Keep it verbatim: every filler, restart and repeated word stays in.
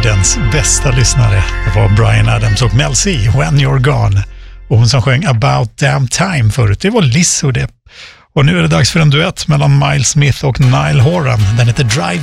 världens bästa lyssnare. Det var Bryan Adams och Mel C, When You're Gone. Och hon som sjöng About Damn Time förut, det var Lizzo det. Och nu är det dags för en duett mellan Miles Smith och Niall Horan. Den heter Drive